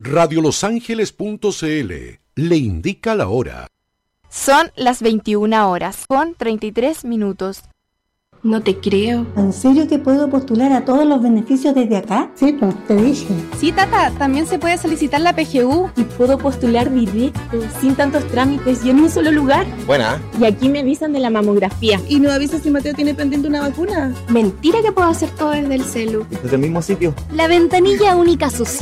Radiolosangeles.cl le indica la hora. Son las 21 horas con 33 minutos. No te creo. ¿En serio que puedo postular a todos los beneficios desde acá? Sí, pues, te dije. Sí, Tata, también se puede solicitar la PGU. Y puedo postular directo, sin tantos trámites y en un solo lugar. Buena. Y aquí me avisan de la mamografía. ¿Y no avisas si Mateo tiene pendiente una vacuna? Mentira que puedo hacer todo desde el celu. Desde el mismo sitio. La ventanilla única social.